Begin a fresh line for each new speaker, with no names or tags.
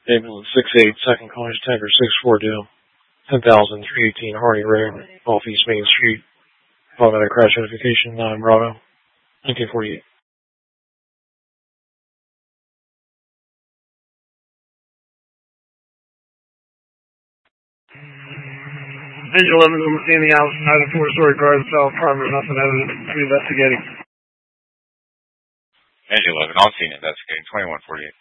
Ambulance 68, second call, Tanker 642, 10,318 Hardy Road, off East Main Street. Automatic crash notification, 9 Bravo, 1948. Visual 11 on the scene, the outside of the 4-story car itself, primary, nothing evident, investigating.
Visual 11 on scene, investigating, 2148.